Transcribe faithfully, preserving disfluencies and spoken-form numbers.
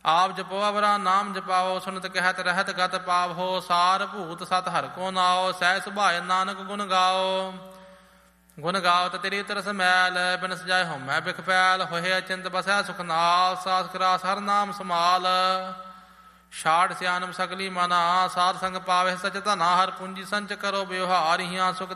ਆਪ ਜਪੋ ਅਵਰਾ ਨਾਮ ਜਪਾਓ, ਸੁਨਤ ਕਹਿਤ ਰਹਿਤ ਗਤ ਪਾਵੋ। ਸਾਰ ਭੂਤ ਸਤ ਹਰਿ ਕੋ ਨਾਉ, ਸਹਿ ਸੁਭਾਏ ਨਾਨਕ ਗੁਣ ਗਾਓ। ਗੁਣ ਗਾਵਤ ਤੇਰੀ ਤਰਸ ਮੈਲ, ਬਿਨ ਸਜਾਏ ਹਉਮੈ ਬਿਖ ਪੈਲ। ਹੋਏ ਅਚਿੰਤ ਬਸੈ ਸੁਖ ਨਾਲ, ਸਾਸ ਕਰਾਸ ਹਰ ਨਾਮ ਸਮਾਲ। ਛਾੜ ਸਿਆਨਮ ਸਗਲੀ ਮਨਾ, ਸਾਧ ਸੰਗ ਪਾਵੇ ਸਚ ਧਨਾ। ਹਰ ਪੂੰਜੀ ਸੰਚ ਕਰੋ ਵਿਵਹਾਰ, ਹੀਆਂ ਸੁਖ